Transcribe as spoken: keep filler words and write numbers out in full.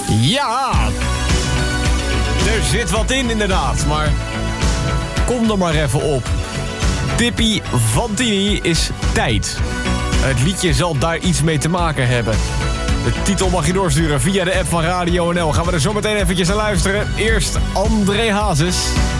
Ja, er zit wat in inderdaad, maar kom er maar even op. Tippy Fantini is tijd. Het liedje zal daar iets mee te maken hebben. De titel mag je doorsturen via de app van Radio N L. Gaan we er zo meteen eventjes naar luisteren. Eerst André Hazes.